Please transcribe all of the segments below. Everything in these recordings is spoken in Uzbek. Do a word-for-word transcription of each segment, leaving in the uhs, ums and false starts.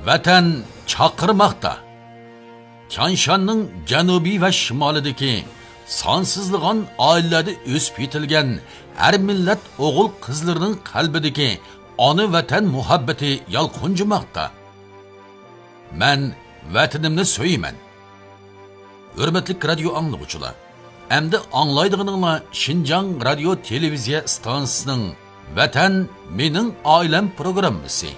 vatan chaqirmoqda. Chanshanning janubiy va shimolidagi sonsizlig'on oilalarda o'sib yetilgan har millat o'g'il qizlarining qalbidagi ona vatan muhabbati yalqunjimoqda. Men vatanimni so'yman. Hurmatli radio anglovchilar, endi anglaydiganinglar Şinjan radio televiziya stansiyasining Vatan mening oilam programmasi.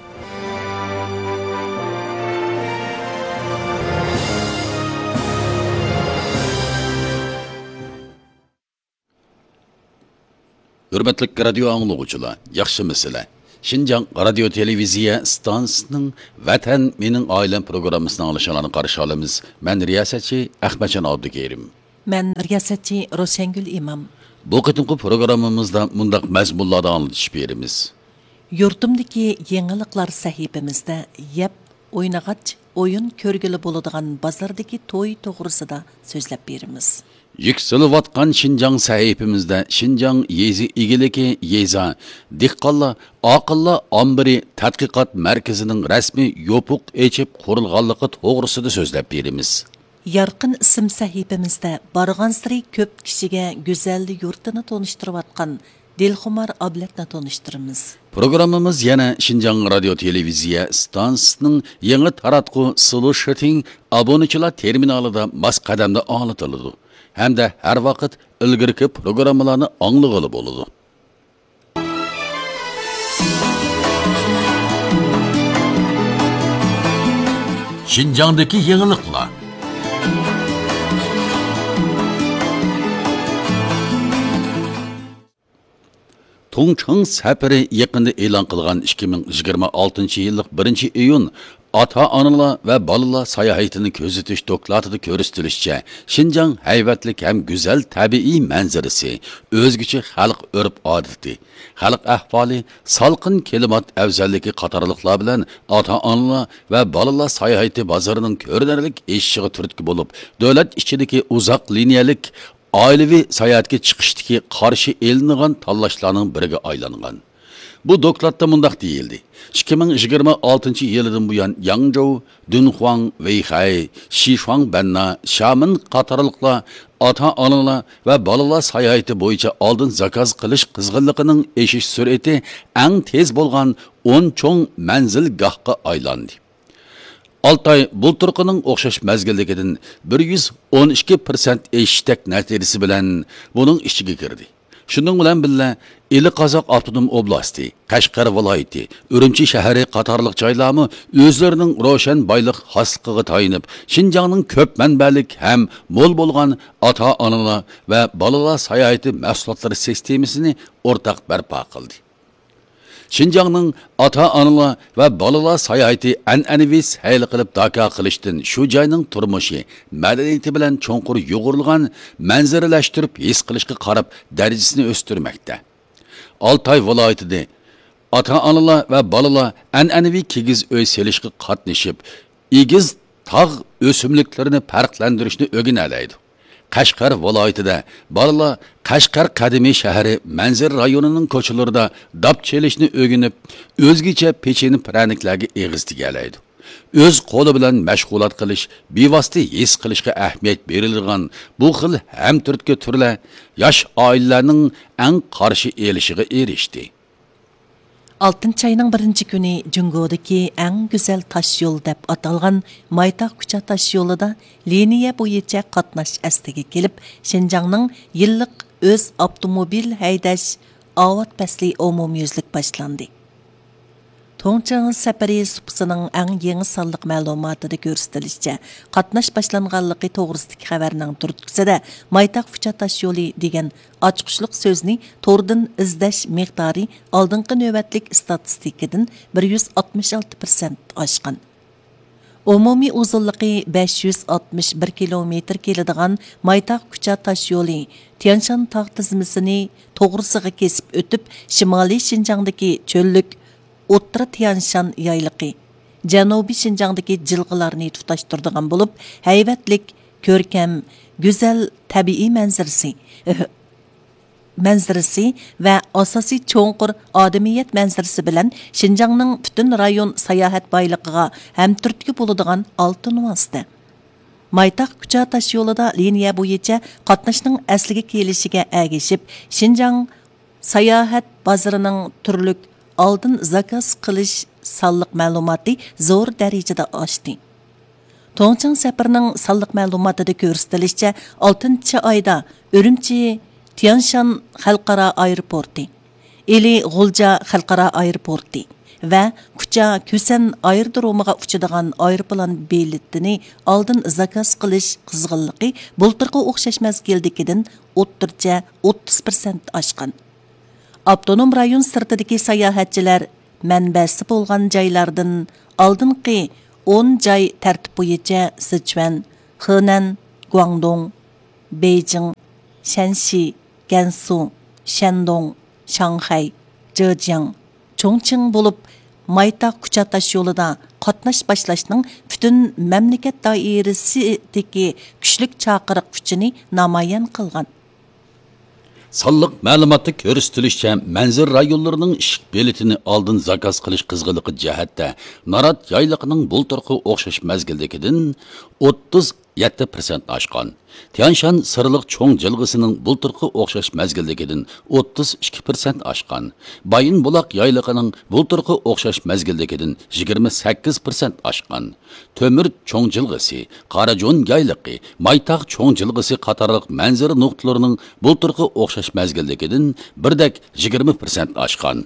Hurmatli radio anglovchilar, yaxshimisizlar? Şinjan radio televiziya stansiyasining Vatan mening oilam programmasini anglashlarni qarshi olamiz. Men riyosatchi Ahmadjon Abdukerim. Men riyosatchi Roshangul Imam. Bu qitimqi programmamizda mundaq mazmunlarni anlatib beramiz. Yurtimdagi yangiliklar sahifamizda yap o'ynag'ach o'yin ko'rgili bo'ladigan bozordagi to'y to'g'risida so'zlab beramiz. Yükselivatkan Şinjan sahifimizde Şinjan yezi igiliki yeza dehqonlar aqlli ombiri tadqiqot markazining rasmiy yopiq echib qurilganligi to'g'risida so'zlab beramiz. Yarqin ism sahifamizda bargan siri ko'p kishiga go'zallik yurtini tanishtirayotgan Dilxumar Ablatni tanishtiramiz. Programmamiz yana Şinjan radio televiziya stansiyasining yangi taratqu Solution obunachilar terminalida mas qadamda anlatiladi. Hamda har vaqt ilgirki programmalarni anglag'ili bo'ladi. Şinjandagi yangiliklar. Tongchang safari yaqinda e'lon qilgan ikki ming yigirma oltinchi yillik birinchi iyun ota-onalar va bolalar sayohatini ko'zitish dokladida ko'rsatilishicha, Şinjan hayvatlik ham go'zal tabiiy manzarasi, o'zgacha xalq urf-odati, xalq ahvoli, salqin klimat afzalligi qatorliqlar bilan ota-onalar va bolalar sayohati bozorining ko'rinarli eshigiga turtki bo'lib, davlat ichidagi uzoq liniyalik oilaviy sayohatga chiqishdagi qarshi elingan tanlashlarning biriga aylangan. Bu dokladda mundaq deyildi. ikki ming yigirma oltinchi yildan buyon Yangzhou, Dunhuang, Weihai, Xishuangbanna, Xiamen qatorliqlar ota-onalar va bolalar sayohati bo'yicha oldin zakaz qilish qizg'inligining eshish sur'ati eng tez bo'lgan o'n cho'ng manzilgohga aylandi. Altay bulturqining o'xshash mazgilligidan bir yuz o'n ikki persent eshitdak natijasi bilan buning ichiga kirdi. Shundan bilan billa Eli Qozoq avtonom oblasti, Qashqar viloyati, Urumchi shahri qatorliq joylarni o'zlarining ro'shan boylik xosligiga tayinib, Şinjanning ko'p manbalik ham mo'l bo'lgan ota-onalar va bolalar sayohati mahsulotlari sistemasini o'rtaq barpo qildi. Şinjanning ota-onalar va bolalar sayohati an'anaviy sayl qilib daka qilishdan shu joyning turmushi, madaniyati bilan cho'nqur yo'g'rilgan manzaralashtirib his qilishga qarab darajasini o'stirmoqda. Altay viloyatida ota-onalar va bolalar an'anaviy kigiz uy selishga qatnashib, egiz tog' o'simliklarini farqlantirishni o'rganadi. Qashqar viloyatida bolalar Qashqar qadimiy shahri Manzir rayonining ko'chalarida dab chelishni o'rganib, o'zgacha pecheni praniklarga eg'iz tigalaydi. O'z qo'li bilan mashg'ulot qilish, bevosita his qilishga ahamiyat berilgan bu xil ham turtki turlar yosh oilalarning eng qarshi elishiga erishdi. oltinchi ayning birinchi kuni Jungodagi eng go'zal tosh yo'l deb atalgan Maytaq Kucha tosh yo'lida liniya bo'yicha qatnash astiga kelib, Şinjanning yillik o'z avtomobil haydash avot pasli umumyuzlik boshlandi. Tongchang safari supsining eng yangi sonliq ma'lumotida ko'rsatilishicha, qatnash boshlanganligi to'g'risidagi xabarning turtkisida Maytaq Kucha tosh yo'li degan ochqishliq so'zni to'rdan izlash miqdori oldingi navbatlik statistikadan bir yuz oltmish olti persent oshgan. Umumiy uzunligi besh yuz oltmish bir kilometr keladigan Maytaq Kucha tosh yo'li Tianshan tog' tizmasini to'g'risiga kesib o'tib, Shimoliy Şinjandagi cho'llik O'rta Tianshan yayliqi, Janubiy Şinjandagi jilg'ilarni tutashtiradigan bo'lib, hayvatlik, ko'rkam, go'zal tabiiy manzarasi manzarasi va asosiy cho'nqur odamiyat manzarasi bilan Şinjanning butun rayon sayohat boyligiga ham turtki bo'ladigan oltin vosita. Maytaq Kucha tash yo'lida liniya bo'yicha qatnashning asliga kelishiga ergishib, Şinjan sayohat bozorining turlik oldin zakaz qilish sonliq ma'lumoti zo'r darajada oshdi. To'ngchang safarning sonliq ma'lumotida ko'rsatilishicha, oltinchi oyda Urumchi Tianshan xalqaro aeroporti, Eli G'ulja xalqaro aeroporti va Kucha Kusan aerodromiga uchadigan aeroplan biletini oldin zakaz qilish qizg'inligi bultirqi o'xshash mazgildikidan o'ttircha o'ttiz foiz oshgan. Avtonom rayon sirtidagi sayohatchilar manbasi bo'lgan joylardan oldingi o'n joy tartib bo'yicha Sichuan, Henan, Guangdong, Beijing, Shanxi, Gansu, Shandong, Shanghai, Zhejiang, Chongqing bo'lib, Maytaq Kucha tash yo'lida qatnash boshlashning butun mamlakat doirasidagi kuchlik chaqiriq kuchini namoyon qilgan. Sonliq ma'lumotda ko'rsatilishicha, manzil rayonlarining ishik biletini oldin zakaz qilish qizg'inligi jihatda Narat yayliqining bultirqi o'xshash mazgildagidan o'ttiz yetti foiz oshgan. Tianshan sirliq cho'ng jilg'isining bultirqi o'xshash mazgildagidan o'ttiz ikki foiz oshgan. Bayin buloq yayliqining bultirqi o'xshash mazgildagidan yigirma sakkiz foiz oshgan. To'mir cho'ng jilg'isi, Qarajon yayliqi, Maytaq cho'ng jilg'isi qatorliq manzil nuqtalarining bultirqi o'xshash mazgildagidan birdak yigirma foiz oshgan.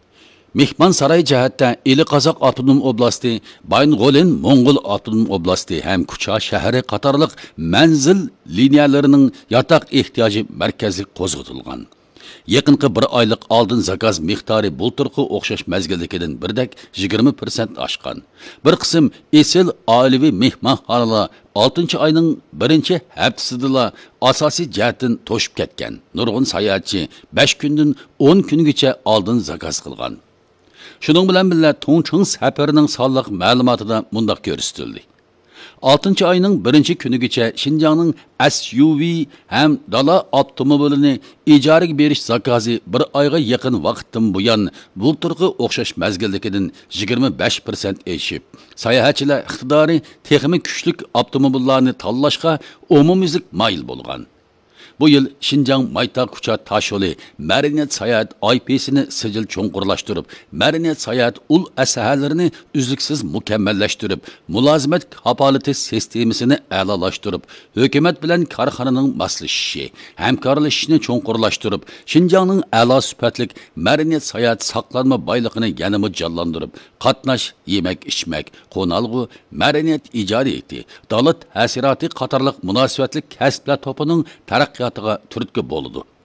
Mehmon saroy jihatda Eli Qozoq avtonom oblasti, Bayngo'lin Mo'ng'ul avtonom oblasti ham Kucha shahri qatorliq manzil liniyalarining yotoq ehtiyoji markazli qo'zg'atilgan. Yaqinqi bir oylik oldin zakaz miqdori bultirqi o'xshash mazgildagidan birdak yigirma foiz oshgan. Bir qism esil oilaviy mehmonxonalar oltinchi oyning birinchi haftasida asosiy jihatdan to'shib ketgan. Nurg'un sayohatchi besh kundan o'n kungacha oldin zakaz qilgan. Şunun bilan birga To'ngchang safarining sonliq ma'lumotida mundaq ko'rsatildi. oltinchi oyning birinchi kunigacha Şinjanning S U V ham dala avtomobilini ijaraga berish zakazi bir oyga yaqin vaqtdan buyon bultirqi o'xshash mazgildagidan yigirma besh foiz eshib, sayohatchilar iqtidori texnik kuchlik avtomobillarni tanlashga umumyuzlik mayil bo'lgan. Bu yıl Şinjan Maytaq Kucha tash yo'li madaniyat sayohat I P'sini sijil cho'nqurlashtirib, madaniyat sayohat ul asahalarini uzluksiz mukammallashtirib, mulozimat kapolati sistemasini a'lolashtirib, hukumat bilan korxonaning moslashishi, hamkorlashishni cho'nqurlashtirib, Şinjanning a'lo sifatlik madaniyat sayohat saqlanma boyligini yanada jonlantirib, qatnash, yemak, ichmak, qo'nalg'u, madaniyat ijodiyati, davlat ta'siroti qatorliq munosabatli kasblar to'pining taraqqiyot turtki bo'ldi.